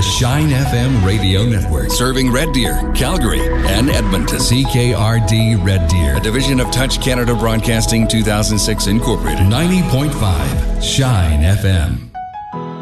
Shine FM radio network. Serving Red Deer, Calgary, and Edmonton. CKRD Red Deer. A division of Touch Canada Broadcasting 2006 Incorporated. 90.5 Shine FM.